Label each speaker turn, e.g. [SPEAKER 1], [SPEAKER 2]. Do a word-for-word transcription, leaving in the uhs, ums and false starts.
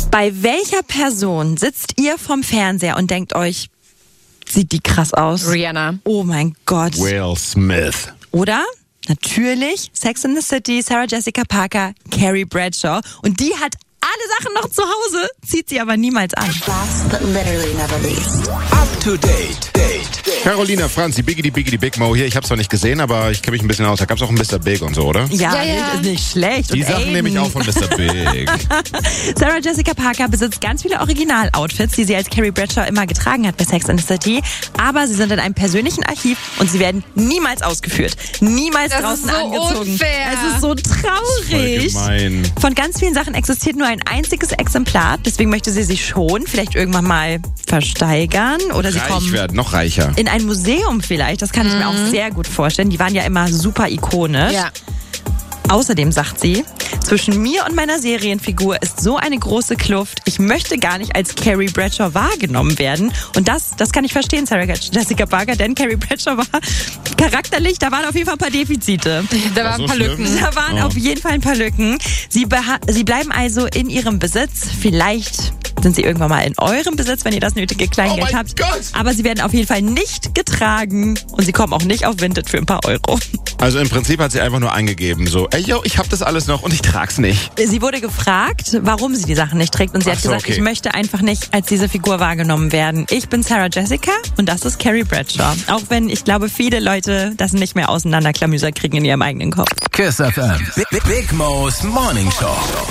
[SPEAKER 1] Bei welcher Person sitzt ihr vom Fernseher und denkt euch, sieht die krass aus?
[SPEAKER 2] Rihanna.
[SPEAKER 1] Oh mein Gott.
[SPEAKER 3] Will Smith.
[SPEAKER 1] Oder? Natürlich Sex and the City, Sarah Jessica Parker, Carrie Bradshaw. Und die hat alle Sachen noch zu Hause, zieht sie aber niemals an.
[SPEAKER 4] Last but literally never least.
[SPEAKER 3] Up to date. date. Carolina Franzi, Biggity Biggity Big Mo hier. Ich hab's zwar nicht gesehen, aber ich kenne mich ein bisschen aus. Da gab's auch einen Mister Big und so, oder?
[SPEAKER 1] Ja,
[SPEAKER 2] Ja, ja.
[SPEAKER 1] ist nicht schlecht.
[SPEAKER 3] Die
[SPEAKER 1] und
[SPEAKER 3] Sachen
[SPEAKER 1] Aiden.
[SPEAKER 3] nehme ich auch von Mister Big.
[SPEAKER 1] Sarah Jessica Parker besitzt ganz viele Original-Outfits, die sie als Carrie Bradshaw immer getragen hat bei Sex and the City. Aber sie sind in einem persönlichen Archiv und sie werden niemals ausgeführt. Niemals
[SPEAKER 2] Das
[SPEAKER 1] draußen
[SPEAKER 2] ist so
[SPEAKER 1] angezogen.
[SPEAKER 2] unfair.
[SPEAKER 1] Es ist so traurig.
[SPEAKER 3] Voll gemein.
[SPEAKER 1] Von ganz vielen Sachen existiert nur ein einziges Exemplar. Deswegen möchte sie sich schon vielleicht irgendwann mal versteigern. Oder sie
[SPEAKER 3] Reich
[SPEAKER 1] kommen
[SPEAKER 3] werden, noch reicher.
[SPEAKER 1] in ein Museum vielleicht. Das kann ich mir auch sehr gut vorstellen. Die waren ja immer super ikonisch.
[SPEAKER 2] Ja.
[SPEAKER 1] Außerdem sagt sie, zwischen mir und meiner Serienfigur ist so eine große Kluft. Ich möchte gar nicht als Carrie Bradshaw wahrgenommen werden. Und das, das kann ich verstehen, Sarah Jessica Parker, denn Carrie Bradshaw war charakterlich, da waren auf jeden Fall ein paar Defizite.
[SPEAKER 2] Da waren
[SPEAKER 3] so
[SPEAKER 2] ein paar
[SPEAKER 3] schlimm?
[SPEAKER 2] Lücken.
[SPEAKER 1] Da waren
[SPEAKER 3] Oh.
[SPEAKER 1] auf jeden Fall ein paar Lücken. Sie, beha- sie bleiben also in ihrem Besitz. Vielleicht sind sie irgendwann mal in eurem Besitz, wenn ihr das nötige Kleingeld
[SPEAKER 3] Oh mein
[SPEAKER 1] habt.
[SPEAKER 3] Gott!
[SPEAKER 1] Aber sie werden auf jeden Fall nicht getragen und sie kommen auch nicht auf Vinted für ein paar Euro.
[SPEAKER 3] Also im Prinzip hat sie einfach nur eingegeben, so, ey, yo, ich hab das alles noch und ich trag's nicht.
[SPEAKER 1] Sie wurde gefragt, warum sie die Sachen nicht trägt und sie
[SPEAKER 3] Ach
[SPEAKER 1] hat
[SPEAKER 3] so,
[SPEAKER 1] gesagt,
[SPEAKER 3] okay.
[SPEAKER 1] ich möchte einfach nicht als diese Figur wahrgenommen werden. Ich bin Sarah Jessica und das ist Carrie Bradshaw. Auch wenn ich glaube, viele Leute das nicht mehr auseinanderklamüsert kriegen in ihrem eigenen Kopf.
[SPEAKER 5] Kiss F M. Big, Big Mo's Morning Show.